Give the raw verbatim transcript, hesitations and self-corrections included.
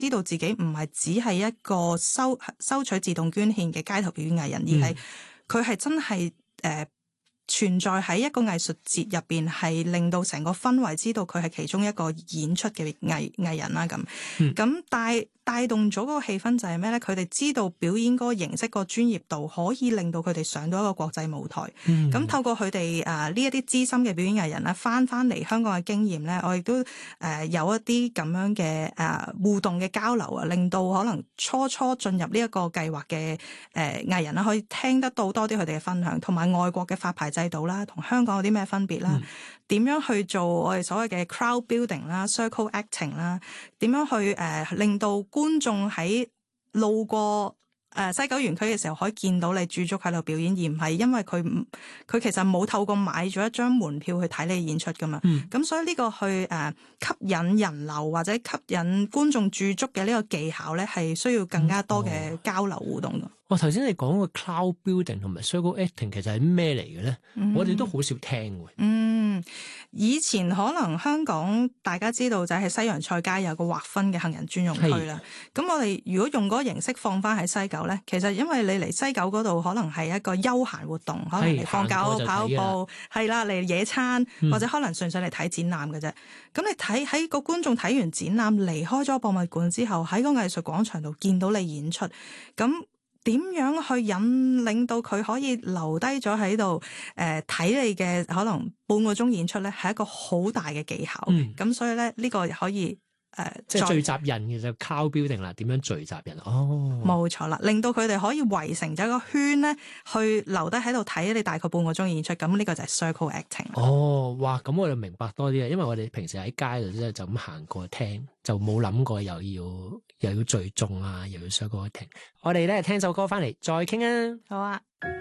知道自己唔係只係一個收收取自動捐獻嘅街頭表演藝人，而係佢係真係誒、呃、存在喺一個藝術節入邊，係令到成個氛圍知道佢係其中一個演出嘅藝藝人啦。咁咁帶帶動咗嗰個氣氛就係咩咧？佢哋知道表演嗰個形式、個專業度可以令到佢哋上到一個國際舞台。咁、嗯、透過佢哋誒呢一啲資深嘅表演藝人咧，翻翻嚟香港嘅經驗咧，我亦都誒、呃、有一啲咁樣嘅誒、呃、互動嘅交流啊，令到可能初初進入呢一個計劃嘅誒藝人啦，可以聽得到多啲佢哋嘅分享，同埋外國嘅發牌制度啦，同香港有啲咩分別啦？點、嗯、樣去做我哋所謂嘅 crowd building 啦、circle acting 啦？點樣去誒、呃、令到觀眾喺路過誒、呃、西九園區嘅時候可以見到你駐足喺度表演，而唔係因為佢佢其實冇透過買咗一張門票去睇你演出噶嘛。咁、嗯、所以呢個去誒、呃、吸引人流或者吸引觀眾駐足嘅呢個技巧咧，係需要更加多嘅交流互動。 哇！頭先你講個 cloud building 同埋 circle acting 其實係咩嚟嘅咧？嗯、我哋都好少聽喎。 嗯，以前可能香港大家知道就係西洋菜街有個劃分嘅行人專用區啦。咁我哋如果用嗰個形式放翻喺西九咧，其實因為你嚟西九嗰度可能係一個休閒活動，可能嚟放狗、跑步，係啦，嚟野餐、嗯、或者可能純粹嚟睇展覽嘅啫。咁你睇喺個觀眾睇完展覽離開咗博物館之後，喺個藝術廣場度見到你演出，咁點樣去引領到佢可以留低咗喺度誒睇你嘅可能半個鐘演出咧，係一個好大嘅技巧。咁、嗯、所以咧呢個可以誒、呃、 即係聚集人嘅就 crowd building 啦，點樣聚集人？哦， 冇錯啦，令到佢哋可以圍成咗一個圈咧，去留低喺度睇你大概半個鐘演出。咁呢個就係 circle acting。哦， 哇！咁我就明白多啲啦，因為我哋平時喺街度即就咁行過聽，就冇諗過又要又要聚眾啊，又要 circle acting。我哋咧聽首歌翻嚟再傾啊。 好啊。